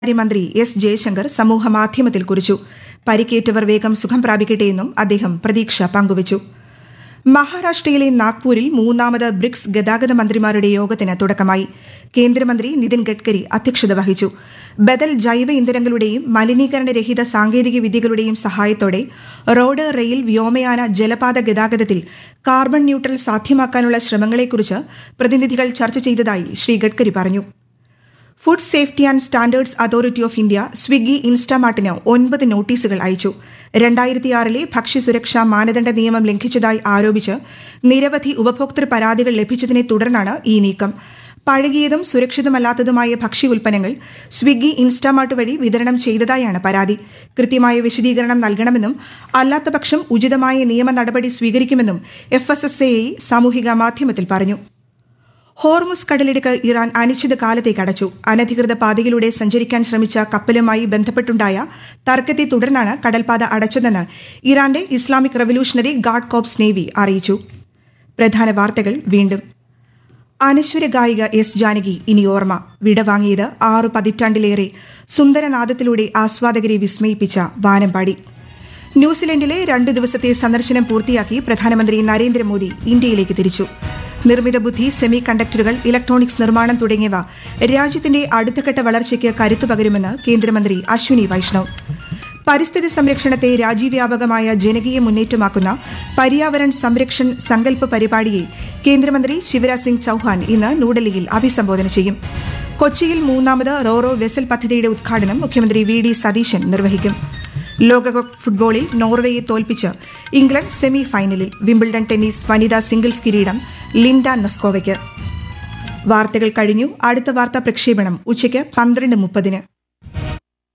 മന്ത്രി എസ് ജയശങ്കർ സമൂഹമാധ്യമത്തിൽ കുറിച്ചു. പരിക്കേറ്റവർ വേഗം സുഖം പ്രാപിക്കട്ടെയെന്നും അദ്ദേഹം പ്രതീക്ഷ പങ്കുവച്ചു. മഹാരാഷ്ട്രയിലെ നാഗ്പൂരിൽ മൂന്നാമത് ബ്രിക്സ് ഗതാഗത മന്ത്രിമാരുടെ യോഗത്തിന് തുടക്കമായി. കേന്ദ്രമന്ത്രി നിതിൻ ഗഡ്കരി അധ്യക്ഷത വഹിച്ചു. ബദൽ ജൈവ ഇന്ധനങ്ങളുടെയും മലിനീകരണരഹിത സാങ്കേതിക വിദ്യകളുടെയും സഹായത്തോടെ റോഡ്, റെയിൽ, വ്യോമയാന, ജലപാത ഗതാഗതത്തിൽ കാർബൺ ന്യൂട്രൽ സാധ്യമാക്കാനുള്ള ശ്രമങ്ങളെക്കുറിച്ച് പ്രതിനിധികൾ ചർച്ച ചെയ്തതായി ശ്രീ ഗഡ്കരി പറഞ്ഞു. Food safety and standards authority of India Swiggy, ഇൻസ്റ്റാമാർട്ടിന് 9 നോട്ടീസുകൾ അയച്ചു. 2006 ഭക്ഷ്യസുരക്ഷാ മാനദണ്ഡ നിയമം ലംഘിച്ചതായി ആരോപിച്ച് നിരവധി ഉപഭോക്തൃ പരാതികൾ ലഭിച്ചതിനെ തുടർന്നാണ് ഈ നീക്കം. പഴകിയതും സുരക്ഷിതമല്ലാത്തതുമായ ഭക്ഷ്യ ഉൽപ്പന്നങ്ങൾ സ്വിഗ്ഗി, ഇൻസ്റ്റാമാർട്ട് വഴി വിതരണം ചെയ്തതായാണ് പരാതി. കൃത്യമായ വിശദീകരണം നൽകണമെന്നും അല്ലാത്തപക്ഷം ഉചിതമായ നിയമ നടപടി സ്വീകരിക്കുമെന്നും FSSAI സാമൂഹിക മാധ്യമത്തിൽ പറഞ്ഞു. ഹോർമുസ് കടലിടുക്ക് ഇറാൻ അനിശ്ചിതകാലത്തേക്ക് അടച്ചു. അനധികൃത പാതയിലൂടെ സഞ്ചരിക്കാൻ ശ്രമിച്ച കപ്പലുമായി ബന്ധപ്പെട്ടുണ്ടായ തർക്കത്തെ തുടർന്നാണ് കടൽപാത അടച്ചതെന്ന് ഇറാന്റെ Islamic revolutionary guard corps navy അറിയിച്ചു. പ്രധാന വാർത്തകൾ വീണ്ടും. അനശ്വര ഗായിക എസ് ജാനകി ഇനി ഓർമ്മ. വിടവാങ്ങിയത് 6 പതിറ്റാണ്ടിലേറെ സുന്ദരനാദത്തിലൂടെ ആസ്വാദകരെ വിസ്മയിപ്പിച്ച വാനമ്പാടി. ന്യൂസിലൻഡിലെ 2 ദിവസത്തെ സന്ദർശനം പൂർത്തിയാക്കി പ്രധാനമന്ത്രി നരേന്ദ്രമോദി ഇന്ത്യയിലേക്ക് തിരിച്ചു. നിർമ്മിത ബുദ്ധി, സെമി കണ്ടക്ടറുകൾ, ഇലക്ട്രോണിക്സ് നിർമ്മാണം തുടങ്ങിയവ രാജ്യത്തിന്റെ അടുത്തഘട്ട വളർച്ചയ്ക്ക് കരുത്തു പകരുമെന്ന് കേന്ദ്രമന്ത്രി അശ്വിനി വൈഷ്ണവ്. പരിസ്ഥിതി സംരക്ഷണത്തെ രാജ്യവ്യാപകമായ ജനകീയ മുന്നേറ്റമാക്കുന്ന പര്യാവരൺ സംരക്ഷൺ സങ്കല്പ പരിപാടിയെ കേന്ദ്രമന്ത്രി ശിവരാജ് സിംഗ് ചൌഹാൻ ഇന്ന് ന്യൂഡൽഹിയിൽ അഭിസംബോധന ചെയ്യും. കൊച്ചിയിൽ 3ാമത് റോറോ വെസൽ പദ്ധതിയുടെ ഉദ്ഘാടനം മുഖ്യമന്ത്രി വി.ഡി. സതീശൻ നിർവഹിക്കും. ലോകകപ്പ് ഫുട്ബോളിൽ നോർവേയെ തോൽപ്പിച്ച് ഇംഗ്ലണ്ട് സെമി ഫൈനലിൽ. വിംബിൾഡൺ ടെന്നീസ് വനിതാ സിംഗിൾസ് കിരീടം ലിൻഡ നൊസ്കോവയ്ക്ക്. വാർത്തകൾ കഴിഞ്ഞു. അടുത്ത വാർത്താ പ്രക്ഷേപണം ഉച്ചയ്ക്ക് 12:30.